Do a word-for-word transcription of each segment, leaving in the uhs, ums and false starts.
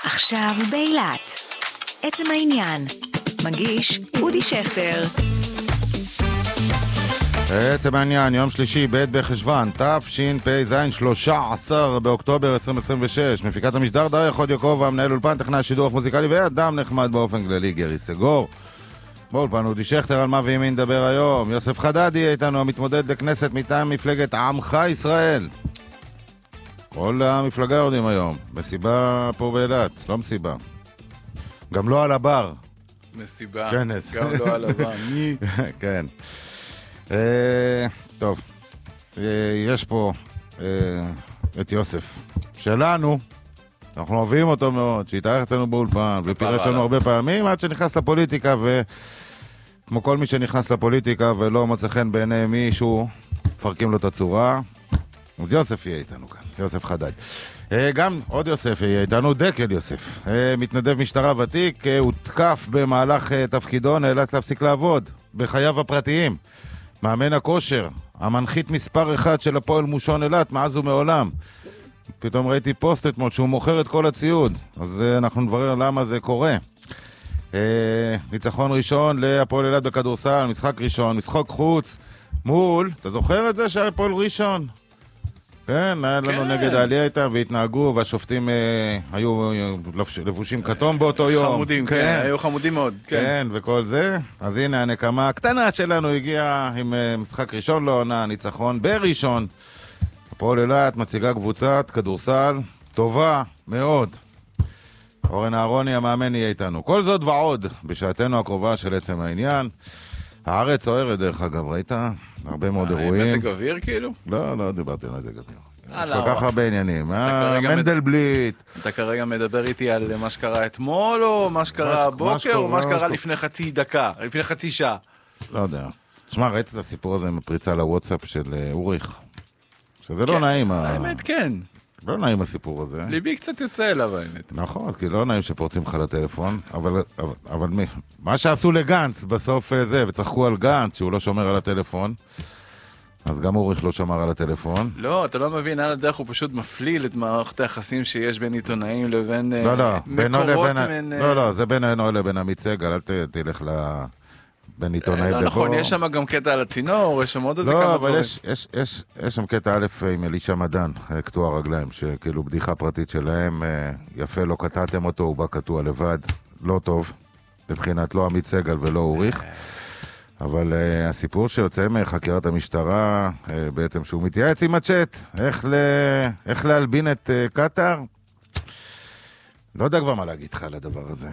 עכשיו באילת. עצם העניין. מגיש אודי שכטר. עצם העניין, יום שלישי, ב' בחשוון, תשפ"ז, שלושה עשר באוקטובר עשרים עשרים ושש. מפיקת המשדר דריה חוד יעקב, המנהל אולפן, טכנאי שידור מוזיקלי ואדם נחמד באופן כללי, גרי סגור. באולפן אודי שכטר, על מה ועם מי נדבר היום. יוסף חדדי איתנו, המתמודד לכנסת מטעם מפלגת עמך ישראל. כל המפלגה יורדים היום, מסיבה פה באילת, לא מסיבה. גם לא על הבר. מסיבה, כנס. גם לא על הבר. כן. אה, טוב, אה, יש פה אה, את יוסף שלנו, אנחנו אוהבים אותו מאוד, שהתארח אצלנו באולפן ופירש לנו הרבה פעמים עד שנכנס לפוליטיקה, וכמו כל מי שנכנס לפוליטיקה ולא מצא חן בעיני מישהו, מפרקים לו את הצורה. אז יוסף יהיה איתנו כאן, יוסף חדד. גם עוד יוסף יהיה איתנו, דקל יוסף, מתנדב משטרה ותיק, הוא תקף במהלך תפקידו, נאלץ להפסיק לעבוד בחייו הפרטיים. מאמן הכושר, המנחית מספר אחד של הפועל מושון אילת מאז ומעולם. פתאום ראיתי פוסט אתמול שהוא מוכר את כל הציוד, אז אנחנו נברר למה זה קורה. ניצחון ראשון להפועל אילת בכדורסל, משחק ראשון, משחק חוץ מול, אתה זוכר את זה שהפועל ראשון? כן, היה לנו נגד העלייה איתם והתנהגו, והשופטים אה, היו לבושים כתום באותו יום. חמודים, כן, כן, היו חמודים מאוד. כן. כן, וכל זה. אז הנה הנקמה הקטנה שלנו הגיעה עם אה, משחק ראשון לעונה, ניצחון בראשון. הפועל אילת מציגה קבוצת כדורסל טובה מאוד. אורן אהרוני המאמן יהיה איתנו. כל זאת ועוד בשעתנו הקרובה של עצם העניין. הארץ סוערת דרך אגב, ראית? הרבה מאוד אירועים. מזג אוויר כאילו? לא, לא דיברתי על מזג אוויר. יש כל כך הרבה עניינים. מנדלבליט. אתה כרגע מדבר איתי על מה שקרה אתמול, או מה שקרה הבוקר, או מה שקרה לפני חצי דקה, לפני חצי שעה? לא יודע. תשמע, ראית את הסיפור הזה עם הפריצה לוואטסאפ של אוריך? שזה לא נעים. האמת כן. לא נעים הסיפור הזה. ליבי קצת יוצא אליו, האמת. נכון, כי לא נעים שפורצים לך לטלפון, אבל, אבל, אבל מי? מה שעשו לגנץ בסוף זה, וצחקו על גנץ שהוא לא שומר על הטלפון, אז גם אוריך לא שמר על הטלפון. לא, אתה לא מבין, על הדרך הוא פשוט מפליל את מערכת היחסים שיש בין עיתונאים לבין לא, לא, מקורות לבין, מן... לא, לא, זה בינו לבין עמית סגל, אל ת, תלך ל... בין עיתונאי לא נכון, יש שם גם קטע על הצינור, יש שם עוד איזה כמה דברים. לא, אבל יש, יש, יש, יש שם קטע א' עם אלישע מדן, קטוע רגליים, שכאילו בדיחה פרטית שלהם, יפה, לא קטעתם אותו, הוא בא קטוע לבד, לא טוב, מבחינת לא עמית סגל ולא אוריך. אבל uh, הסיפור שיוצא מחקירת המשטרה, uh, בעצם שהוא מתייעץ עם הצ'אט, איך, ל... איך להלבין את uh, קטר, לא יודע כבר מה להגיד לך על הדבר הזה.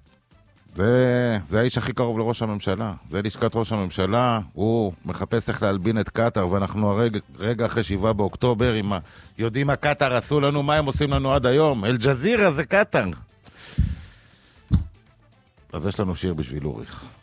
זה, זה האיש הכי קרוב לראש הממשלה, זה לשכת ראש הממשלה, הוא מחפש איך להלבין את קטר, ואנחנו הרגע, רגע אחרי שבעה באוקטובר, עם ה... יודעים מה קטר עשו לנו, מה הם עושים לנו עד היום, אל-ג'זירה זה קטר. אז יש לנו שיר בשביל אוריך.